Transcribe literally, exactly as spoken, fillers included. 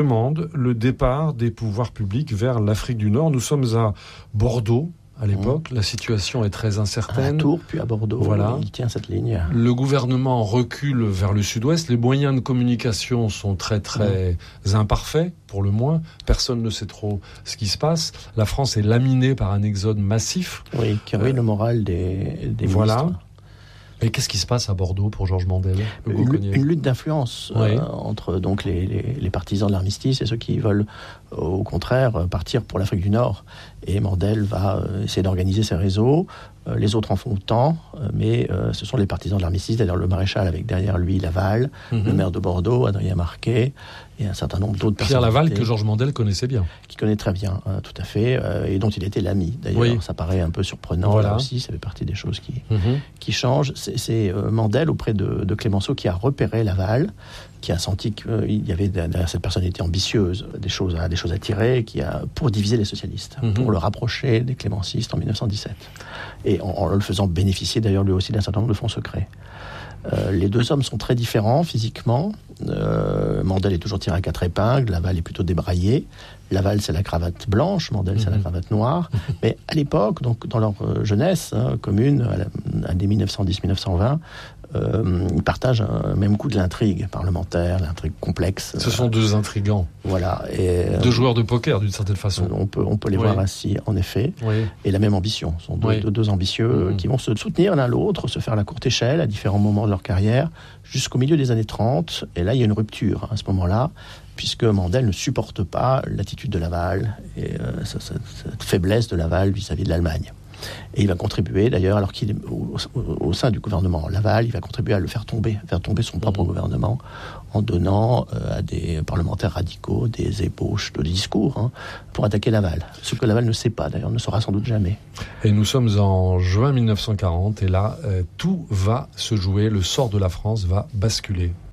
demande le départ des pouvoirs publics vers l'Afrique du Nord. Nous sommes à Bordeaux à l'époque. Mmh. La situation est très incertaine. À Tours, puis à Bordeaux. Voilà. Il tient cette ligne. Le gouvernement recule vers le sud-ouest. Les moyens de communication sont très très mmh. imparfaits, pour le moins. Personne ne sait trop ce qui se passe. La France est laminée par un exode massif. Oui, qui ruine euh, le moral des, des voilà. ministres. Et qu'est-ce qui se passe à Bordeaux pour Georges Mandel, le une, une lutte d'influence oui. euh, entre donc les, les, les partisans de l'armistice et ceux qui veulent euh, au contraire partir pour l'Afrique du Nord. Et Mandel va euh, essayer d'organiser ses réseaux. Euh, les autres en font autant, euh, mais euh, ce sont les partisans de l'armistice, c'est-à-dire le maréchal avec derrière lui Laval, mm-hmm. le maire de Bordeaux, Adrien Marquet, et un certain nombre d'autres Pierre Laval que Georges Mandel connaissait bien. Qui connaît très bien, hein, tout à fait, euh, et dont il était l'ami. D'ailleurs, oui. ça paraît un peu surprenant, voilà. Là aussi, ça fait partie des choses qui, mm-hmm. qui changent. C'est, c'est euh, Mandel, auprès de, de Clémenceau, qui a repéré Laval, qui a senti qu'il y avait derrière cette personnalité ambitieuse des choses à, des choses à tirer, qui a, pour diviser les socialistes, mm-hmm. pour le rapprocher des clémencistes en dix-neuf cent dix-sept. Et en, en le faisant bénéficier d'ailleurs lui aussi d'un certain nombre de fonds secrets. Euh, les deux hommes sont très différents physiquement. Euh, Mandel est toujours tiré à quatre épingles, Laval est plutôt débraillé. Laval, c'est la cravate blanche, Mandel, c'est mm-hmm. la cravate noire. Mm-hmm. Mais à l'époque, donc dans leur euh, jeunesse hein, commune, à, la, à des dix-neuf cent dix à dix-neuf cent vingt, euh, ils partagent un même coup de l'intrigue parlementaire, l'intrigue complexe. Ce euh, sont deux intrigants. Voilà. Et, deux euh, joueurs de poker, d'une certaine façon. On peut, on peut les oui. voir ainsi, en effet. Oui. Et la même ambition. Ce sont deux, oui. deux, deux ambitieux mmh. qui vont se soutenir l'un l'autre, se faire la courte échelle à différents moments de leur carrière, jusqu'au milieu des années trente. Et là, il y a une rupture à ce moment-là, puisque Mandel ne supporte pas l'attitude de Laval et euh, cette, cette faiblesse de Laval vis-à-vis de l'Allemagne. Et il va contribuer, d'ailleurs, alors qu'il est au, au, au sein du gouvernement Laval, il va contribuer à le faire tomber, faire tomber son propre mmh. gouvernement, en donnant euh, à des parlementaires radicaux des ébauches de discours hein, pour attaquer Laval. Ce que Laval ne sait pas, d'ailleurs, ne saura sans doute jamais. Et nous sommes en juin dix-neuf cent quarante, et là, euh, tout va se jouer, le sort de la France va basculer.